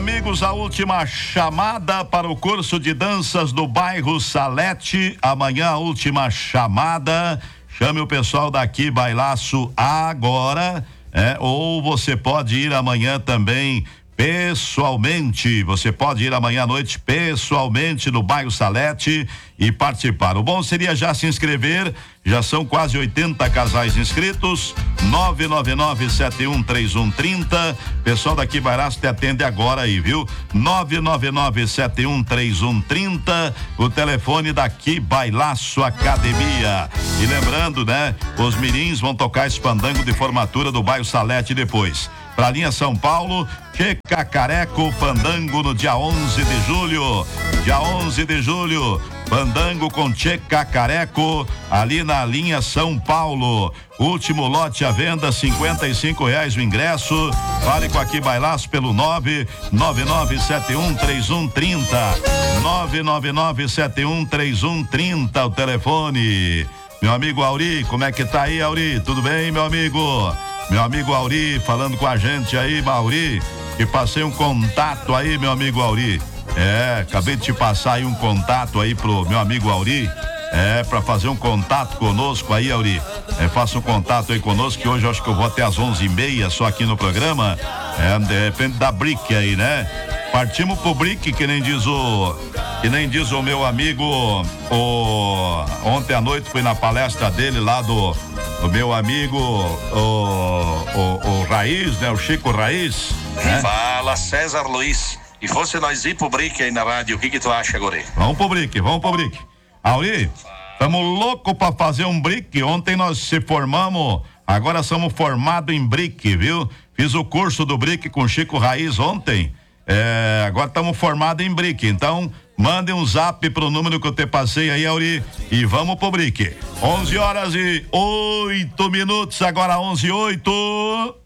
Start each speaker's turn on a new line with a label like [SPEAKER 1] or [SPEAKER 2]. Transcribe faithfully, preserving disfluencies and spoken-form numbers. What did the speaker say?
[SPEAKER 1] Amigos, a última chamada para o curso de danças do bairro Salete. Amanhã a última chamada. Chame o pessoal daqui, Bailaço, agora. É, ou você pode ir amanhã também pessoalmente. Você pode ir amanhã à noite pessoalmente no bairro Salete e participar. O bom seria já se inscrever. Já são quase oitenta casais inscritos. nove nove nove sete um três um três zero. Pessoal daqui Bailaço te atende agora aí, viu? nove nove nove sete um três um três zero. O telefone daqui Bailaço Academia. E lembrando, né? Os mirins vão tocar esse pandango de formatura do bairro Salete depois. Pra linha São Paulo, Checa Careco, Fandango no dia onze de julho. Dia onze de julho, Fandango com Checa Careco, ali na linha São Paulo. Último lote à venda, cinquenta e cinco reais o ingresso. Fale com aqui Bailaço pelo nove nove nove sete um três um três zero. nove nove nove sete um três um três zero, o telefone. Meu amigo Auri, como é que tá aí, Auri? Tudo bem, meu amigo? Meu amigo Auri, falando com a gente aí, Mauri, que passei um contato aí, meu amigo Auri. É, acabei de te passar aí um contato aí pro meu amigo Auri. É, pra fazer um contato conosco aí, Auri. É, faça um contato aí conosco, que hoje eu acho que eu vou até às onze e meia só aqui no programa. É, depende da Brick aí, né? Partimos pro Brick, que nem diz o, que nem diz o meu amigo, o, ontem à noite fui na palestra dele lá do, do meu amigo, o, o, o Raiz, né? O Chico Raiz. Né?
[SPEAKER 2] Fala, César Luiz. E fosse nós ir pro Brick aí na rádio, o que que tu acha, Guri?
[SPEAKER 1] Vamos pro Brick, vamos pro Brick. Auri, estamos loucos pra fazer um Brick. Ontem nós se formamos, agora somos formados em Brick, viu? Fiz o curso do Brick com Chico Raiz ontem. É, agora estamos formados em Brick. Então, mande um zap pro número que eu te passei aí, Auri, e vamos pro Brick. onze horas e oito minutos, agora onze e oito.